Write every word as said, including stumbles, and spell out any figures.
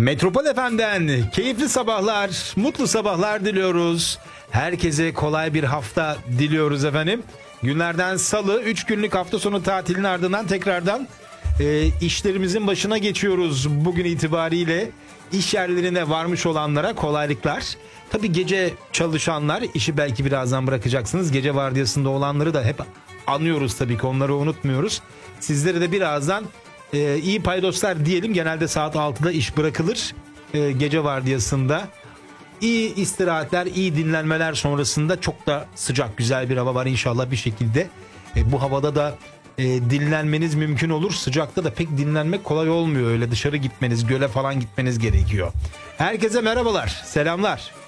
Metropol F M'den keyifli sabahlar, mutlu sabahlar diliyoruz. Herkese kolay bir hafta diliyoruz efendim. Günlerden salı, üç günlük hafta sonu tatilin ardından tekrardan e, işlerimizin başına geçiyoruz. Bugün itibariyle iş yerlerine varmış olanlara kolaylıklar. Tabii gece çalışanlar, işi belki birazdan bırakacaksınız. Gece vardiyasında olanları da hep anıyoruz tabii ki, onları unutmuyoruz. Sizlere de birazdan Ee, iyi paydoslar diyelim. Genelde saat altıda iş bırakılır ee, gece vardiyasında. İyi istirahatler, iyi dinlenmeler sonrasında çok da sıcak, güzel bir hava var inşallah bir şekilde. E, bu havada da e, dinlenmeniz mümkün olur. Sıcakta da pek dinlenmek kolay olmuyor. Öyle dışarı gitmeniz, göle falan gitmeniz gerekiyor. Herkese merhabalar, selamlar.